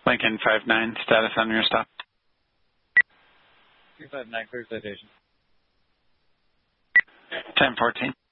Lincoln 5-9, status on your stop. 259, clear citation. 10-14.